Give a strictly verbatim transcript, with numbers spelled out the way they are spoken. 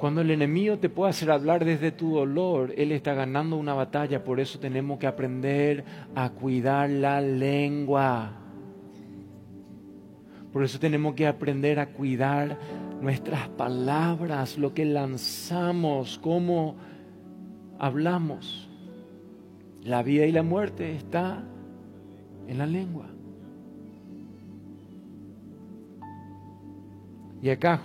Cuando el enemigo te puede hacer hablar desde tu dolor, él está ganando una batalla. Por eso tenemos que aprender a cuidar la lengua. Por eso tenemos que aprender a cuidar nuestras palabras, lo que lanzamos, cómo hablamos. La vida y la muerte está en la lengua. Y acá